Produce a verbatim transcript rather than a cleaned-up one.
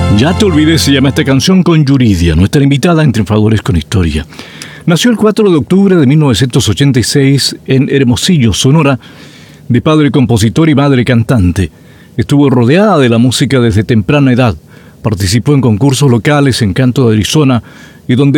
Ya te olvidé, se llama esta canción con Yuridia, nuestra invitada en Triunfadores con Historia. Nació el cuatro de octubre de mil novecientos ochenta y seis en Hermosillo, Sonora, de padre compositor y madre cantante. Estuvo rodeada de la música desde temprana edad. Participó en concursos locales en canto de Arizona y donde